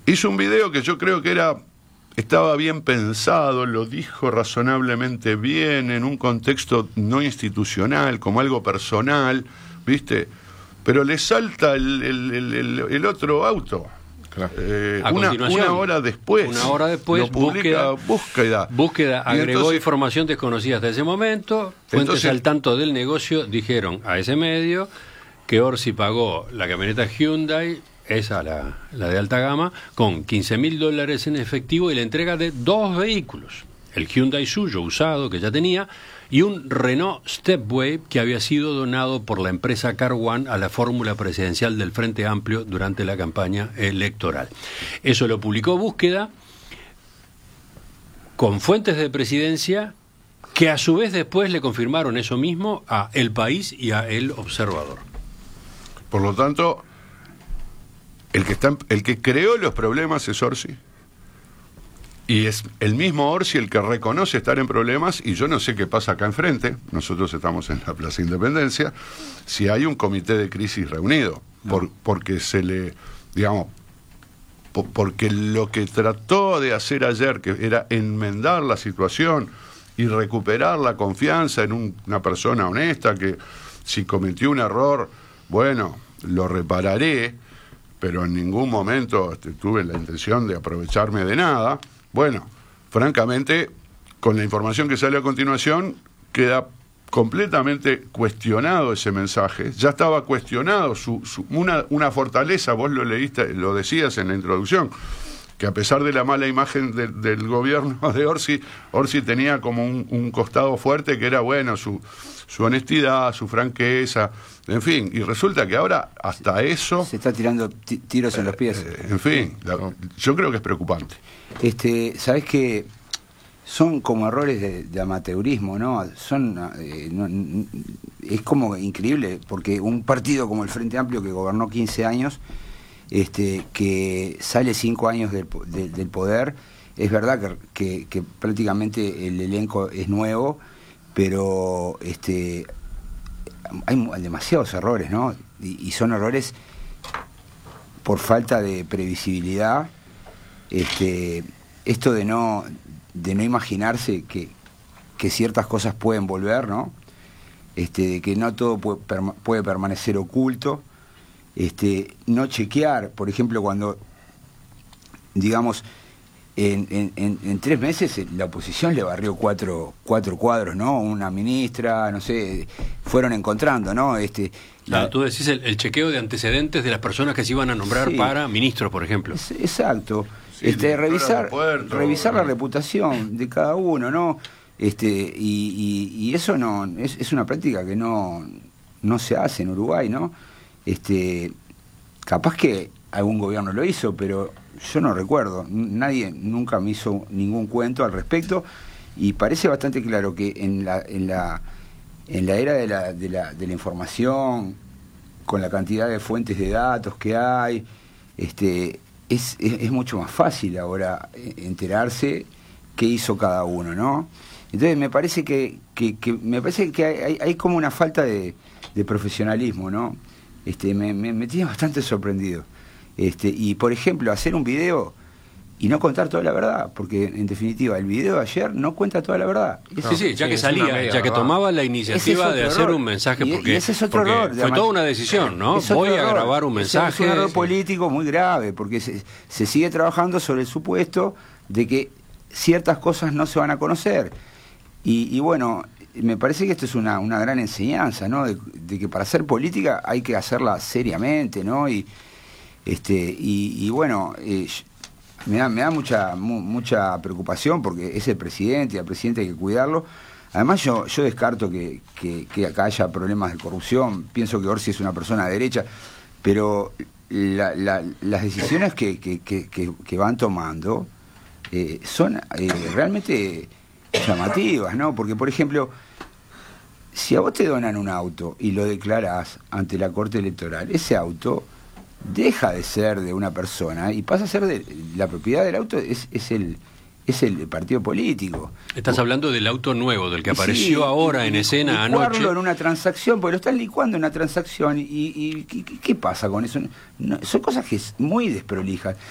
hizo un video que yo creo que estaba bien pensado, lo dijo razonablemente bien, en un contexto no institucional, como algo personal, ¿viste? Pero le salta el otro auto. Claro. Una hora después. Una hora después, lo publica Búsqueda agregó entonces, información desconocida hasta ese momento. Fuentes al tanto del negocio dijeron a ese medio que Orsi pagó la camioneta Hyundai, esa la de alta gama, con $15.000 en efectivo y la entrega de 2 vehículos. El Hyundai suyo usado que ya tenía y un Renault Stepway que había sido donado por la empresa Car One a la fórmula presidencial del Frente Amplio durante la campaña electoral. Eso lo publicó Búsqueda con fuentes de presidencia que a su vez después le confirmaron eso mismo a El País y a El Observador. Por lo tanto, el que creó los problemas es Orsi. Y es el mismo Orsi el que reconoce estar en problemas, y yo no sé qué pasa acá enfrente, nosotros estamos en la Plaza Independencia, si hay un comité de crisis reunido, porque porque lo que trató de hacer ayer, que era enmendar la situación y recuperar la confianza en una persona honesta, que si cometió un error, bueno, lo repararé, pero en ningún momento tuve la intención de aprovecharme de nada. Bueno, francamente, con la información que sale a continuación, queda completamente cuestionado ese mensaje. Ya estaba cuestionado una fortaleza, vos lo leíste, lo decías en la introducción, que a pesar de la mala imagen del gobierno de Orsi tenía como un costado fuerte, que era, bueno, su honestidad, su franqueza, en fin, y resulta que ahora hasta eso... Se está tirando tiros en los pies. En fin, yo creo que es preocupante. ¿Sabés qué? Son como errores de amateurismo, ¿no? Es como increíble, porque un partido como el Frente Amplio, que gobernó 15 años, que sale 5 años del poder, es verdad que prácticamente el elenco es nuevo, pero hay demasiados errores, ¿no? Y son errores por falta de previsibilidad. Esto de no imaginarse que ciertas cosas pueden volver, ¿no? De que no todo puede permanecer oculto. No chequear, por ejemplo, cuando, digamos, en 3 meses la oposición le barrió cuatro cuadros, ¿no? Una ministra, no sé, fueron encontrando, ¿no? Claro, tú decís el chequeo de antecedentes de las personas que se iban a nombrar para ministros, por ejemplo. Exacto. Revisar la reputación de cada uno, ¿no? Y eso no es una práctica que no se hace en Uruguay, ¿no? Capaz que algún gobierno lo hizo, pero yo no recuerdo. Nadie nunca me hizo ningún cuento al respecto, y parece bastante claro que en la era de la información, con la cantidad de fuentes de datos que hay, es mucho más fácil ahora enterarse qué hizo cada uno, ¿no? Entonces me parece que hay como una falta de profesionalismo, ¿no? Me tiene bastante sorprendido. Y por ejemplo, hacer un video y no contar toda la verdad, porque en definitiva el video de ayer no cuenta toda la verdad. Sí, ya que salía, ya que tomaba la iniciativa de hacer un mensaje, porque ese es otro error, fue toda una decisión, ¿no? Voy a grabar un mensaje. Es un error político muy grave, porque se sigue trabajando sobre el supuesto de que ciertas cosas no se van a conocer. Y bueno, me parece que esto es una gran enseñanza, ¿no? De que para hacer política hay que hacerla seriamente, ¿no? Y bueno, me da mucha preocupación, porque es el presidente, y al presidente hay que cuidarlo. Además yo descarto que acá haya problemas de corrupción. Pienso que Orsi es una persona de derecha, pero las decisiones que van tomando son realmente llamativas, ¿no? Porque, por ejemplo, si a vos te donan un auto y lo declarás ante la Corte Electoral, ese auto deja de ser de una persona y pasa a ser la propiedad del auto, es el partido político. Estás hablando del auto nuevo, del que apareció ahora en escena anoche. Licuarlo en una transacción, porque lo están licuando en una transacción, y ¿qué pasa con eso? No, son cosas que es muy desprolijas.